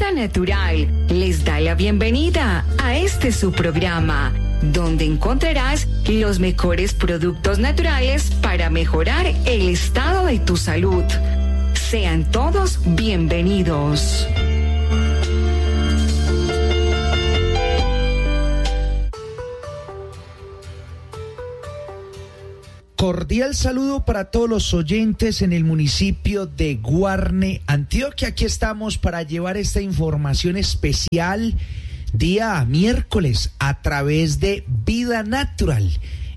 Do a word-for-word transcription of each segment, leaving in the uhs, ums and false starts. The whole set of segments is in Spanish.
Vida Natural les da la bienvenida a este su programa, donde encontrarás los mejores productos naturales para mejorar el estado de tu salud. Sean todos bienvenidos. Cordial saludo para todos los oyentes en el municipio de Guarne, Antioquia. Aquí estamos para llevar esta información especial día miércoles a través de Vida Natural,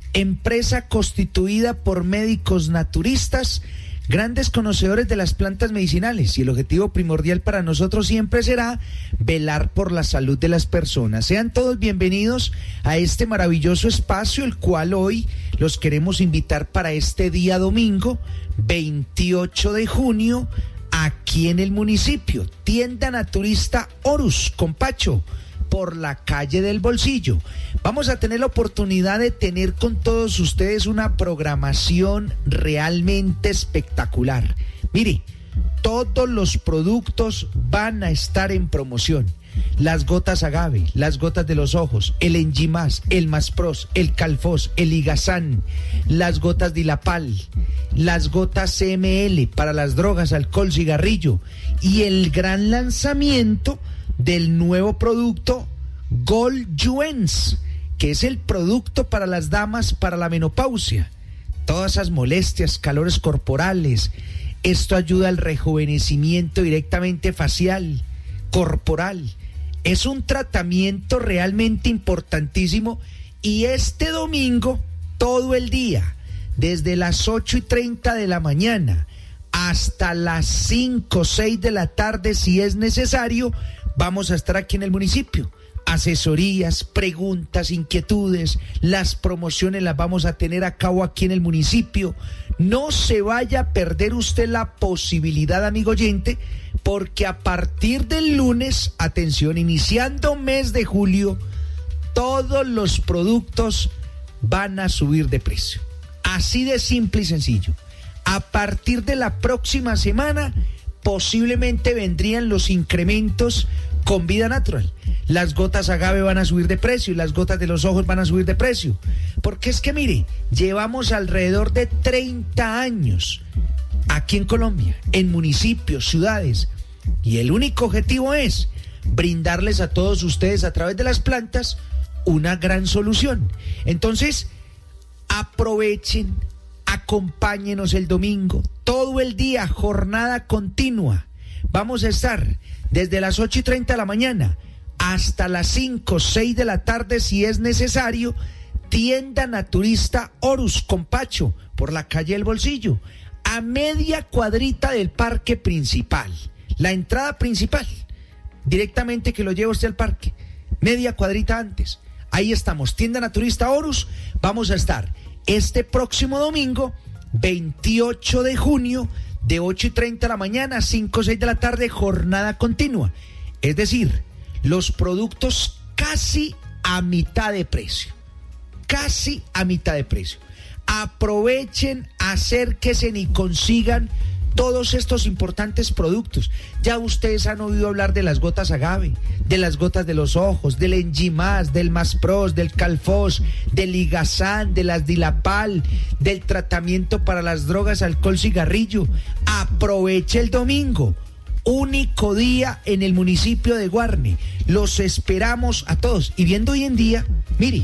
empresa constituida por médicos naturistas, grandes conocedores de las plantas medicinales, y el objetivo primordial para nosotros siempre será velar por la salud de las personas. Sean todos bienvenidos a este maravilloso espacio, el cual hoy los queremos invitar para este día domingo, veintiocho de junio, aquí en el municipio. Tienda Naturista Horus, Compacho, por la calle del Bolsillo. Vamos a tener la oportunidad de tener con todos ustedes una programación realmente espectacular. Mire, todos los productos van a estar en promoción. Las gotas agave, las gotas de los ojos, el Enjimás, el Maspros, el Calfos, el Igazán, las gotas de Ilapal, las gotas C M L para las drogas, alcohol, cigarrillo, y el gran lanzamiento del nuevo producto Gold Juens, que es el producto para las damas para la menopausia. Todas esas molestias, calores corporales, esto ayuda al rejuvenecimiento directamente facial, corporal. Es un tratamiento realmente importantísimo, y este domingo todo el día, desde las ocho y treinta de la mañana hasta las cinco o seis de la tarde, si es necesario, vamos a estar aquí en el municipio. Asesorías, preguntas, inquietudes, las promociones las vamos a tener a cabo aquí en el municipio. No se vaya a perder usted la posibilidad, amigo oyente, porque a partir del lunes, atención, iniciando mes de julio, todos los productos van a subir de precio. Así de simple y sencillo. A partir de la próxima semana, posiblemente vendrían los incrementos con Vida Natural. Las gotas agave van a subir de precio y las gotas de los ojos van a subir de precio. Porque es que mire, llevamos alrededor de treinta años aquí en Colombia, en municipios, ciudades, y el único objetivo es brindarles a todos ustedes a través de las plantas una gran solución. Entonces, aprovechen, acompáñenos el domingo, todo el día, jornada continua. Vamos a estar desde las ocho y treinta de la mañana hasta las cinco o seis de la tarde, si es necesario. Tienda Naturista Horus, Compacho, por la calle del Bolsillo, a media cuadrita del parque principal. La entrada principal, directamente que lo lleva usted al parque, media cuadrita antes. Ahí estamos, Tienda Naturista Horus. Vamos a estar este próximo domingo, veintiocho de junio, de ocho y treinta de la mañana a cinco o seis de la tarde, jornada continua. Es decir, los productos casi a mitad de precio. Casi a mitad de precio. Aprovechen, acérquense y consigan todos estos importantes productos. Ya ustedes han oído hablar de las gotas agave, de las gotas de los ojos, del Enjimás, del Maspros, del Calfos, del Igazán, de las Dilapal, del tratamiento para las drogas, alcohol, cigarrillo. Aproveche el domingo, único día en el municipio de Guarne. Los esperamos a todos. Y viendo hoy en día, mire,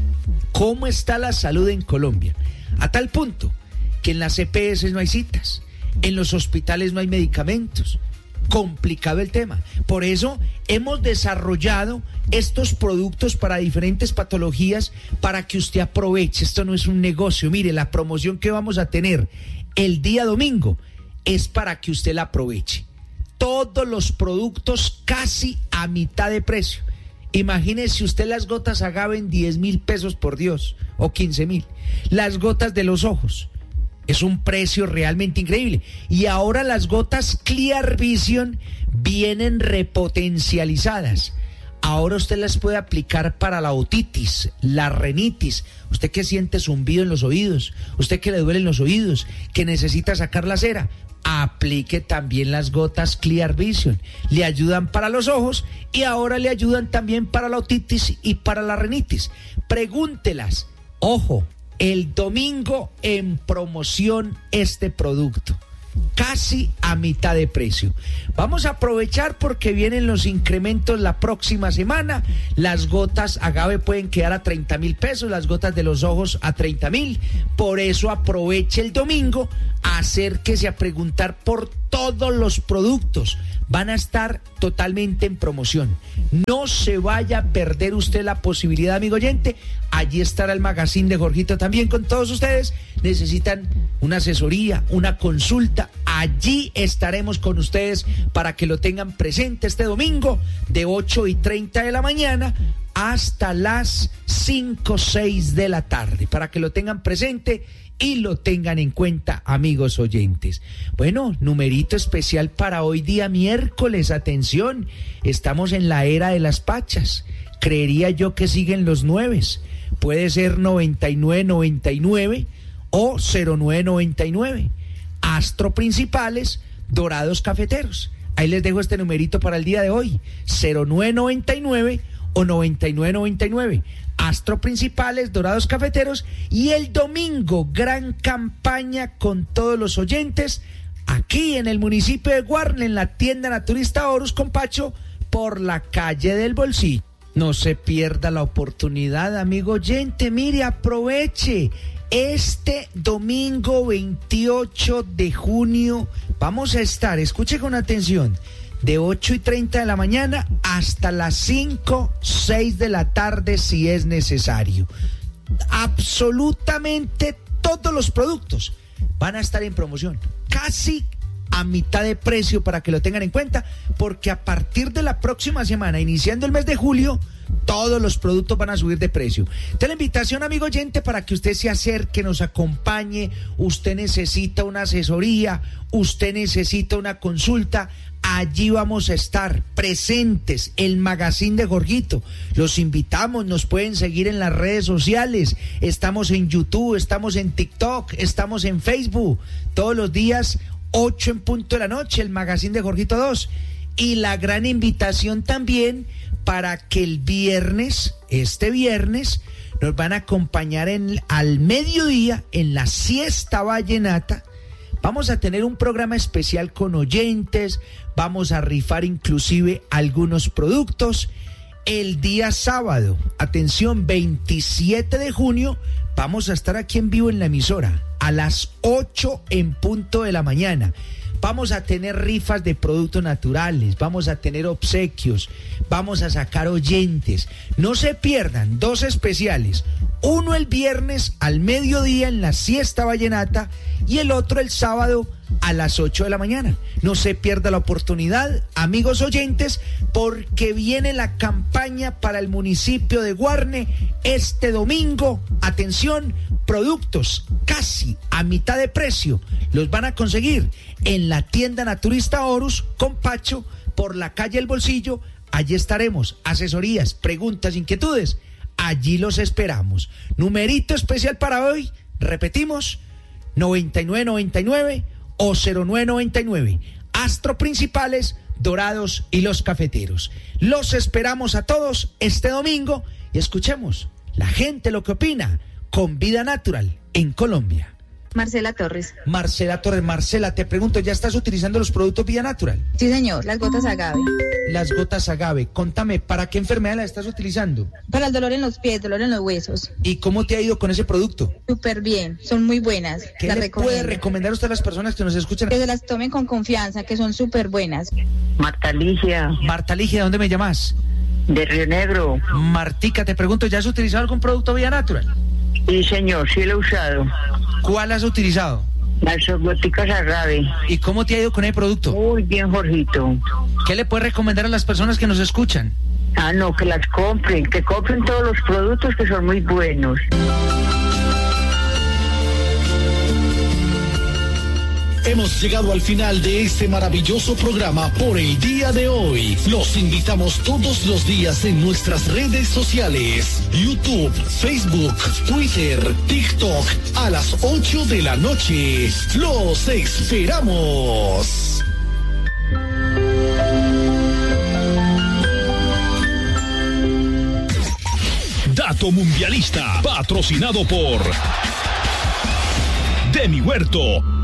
cómo está la salud en Colombia, a tal punto que en las E P S no hay citas, en los hospitales no hay medicamentos. Complicado el tema. Por eso hemos desarrollado estos productos para diferentes patologías, para que usted aproveche. Esto no es un negocio. Mire, la promoción que vamos a tener el día domingo es para que usted la aproveche. Todos los productos casi a mitad de precio. Imagínese usted las gotas agave en diez mil pesos, por Dios, o quince mil. Las gotas de los ojos. Es un precio realmente increíble. Y ahora las gotas Clear Vision vienen repotencializadas. Ahora usted las puede aplicar para la otitis, la rinitis. Usted que siente zumbido en los oídos, usted que le duelen los oídos, que necesita sacar la cera, aplique también las gotas Clear Vision. Le ayudan para los ojos y ahora le ayudan también para la otitis y para la rinitis. Pregúntelas. Ojo, el domingo en promoción este producto. Casi a mitad de precio. Vamos a aprovechar porque vienen los incrementos la próxima semana. Las gotas agave pueden quedar a treinta mil pesos, las gotas de los ojos a treinta mil. Por eso aproveche el domingo, acérquese a preguntar por todos los productos. Van a estar totalmente en promoción. No se vaya a perder usted la posibilidad, amigo oyente. Allí estará el magazine de Jorgito también con todos ustedes. Necesitan una asesoría, una consulta. Allí estaremos con ustedes para que lo tengan presente este domingo de ocho y treinta de la mañana hasta las cinco o seis de la tarde. Para que lo tengan presente y lo tengan en cuenta, amigos oyentes. Bueno, numerito especial para hoy día miércoles. Atención, estamos en la era de las pachas. Creería yo que siguen los nueves. Puede ser noventa y nueve noventa y nueve o cero nueve noventa y nueve. Astro Principales, Dorados Cafeteros. Ahí les dejo este numerito para el día de hoy. cero nueve noventa y nueve o noventa y nueve noventa y nueve. Astro Principales, Dorados Cafeteros. Y el domingo, gran campaña con todos los oyentes aquí en el municipio de Guarne, en la tienda naturista Horus con Pacho, por la calle del Bolsillo. No se pierda la oportunidad, amigo oyente. Mire, aproveche. Este domingo veintiocho de junio vamos a estar, escuche con atención, de ocho y treinta de la mañana hasta las cinco, seis de la tarde si es necesario. Absolutamente todos los productos van a estar en promoción, casi a mitad de precio para que lo tengan en cuenta, porque a partir de la próxima semana, iniciando el mes de julio, todos los productos van a subir de precio. Entonces la invitación, amigo oyente, para que usted se acerque, nos acompañe. Usted necesita una asesoría, usted necesita una consulta. Allí vamos a estar presentes, el magazine de Jorgito. Los invitamos, nos pueden seguir en las redes sociales. Estamos en YouTube, estamos en TikTok, estamos en Facebook. Todos los días, ocho en punto de la noche, el magazine de Jorgito dos. Y la gran invitación también para que el viernes, este viernes, nos van a acompañar en, al mediodía en la siesta vallenata. Vamos a tener un programa especial con oyentes, vamos a rifar inclusive algunos productos. El día sábado, atención, veintisiete de junio, vamos a estar aquí en vivo en la emisora a las ocho en punto de la mañana. Vamos a tener rifas de productos naturales, vamos a tener obsequios, vamos a sacar oyentes. No se pierdan dos especiales, uno el viernes al mediodía en la siesta vallenata y el otro el sábado a las ocho de la mañana. No se pierda la oportunidad, amigos oyentes, porque viene la campaña para el municipio de Guarne este domingo. Atención, productos casi a mitad de precio los van a conseguir en la tienda naturista Horus con Pacho por la calle El Bolsillo. Allí estaremos, asesorías, preguntas, inquietudes, allí los esperamos. Numerito especial para hoy, repetimos, noventa y nueve noventa y nueve o cero nueve noventa y nueve. Astro Principales, Dorados y los Cafeteros. Los esperamos a todos este domingo y escuchemos la gente lo que opina con Vida Natural en Colombia. Marcela Torres. Marcela Torres, Marcela, te pregunto, ¿ya estás utilizando los productos Vida Natural? Sí, señor, las gotas agave. Las gotas agave, contame, ¿para qué enfermedad las estás utilizando? Para el dolor en los pies, dolor en los huesos. ¿Y cómo te ha ido con ese producto? Súper bien, son muy buenas. ¿Qué las le recomiendo. puede recomendar usted a las personas que nos escuchan? Que se las tomen con confianza, que son súper buenas. Marta Ligia. Marta Ligia, ¿de dónde me llamas? De Río Negro. Martica, te pregunto, ¿ya has utilizado algún producto Vida Natural? Sí, señor, sí lo he usado. ¿Cuál has utilizado? Las goticas agave. ¿Y cómo te ha ido con el producto? Muy bien, Jorgito. ¿Qué le puedes recomendar a las personas que nos escuchan? Ah, no, que las compren, que compren todos los productos que son muy buenos. Hemos llegado al final de este maravilloso programa por el día de hoy. Los invitamos todos los días en nuestras redes sociales: YouTube, Facebook, Twitter, TikTok, a las ocho de la noche. ¡Los esperamos! Dato Mundialista, patrocinado por Demi Huerto.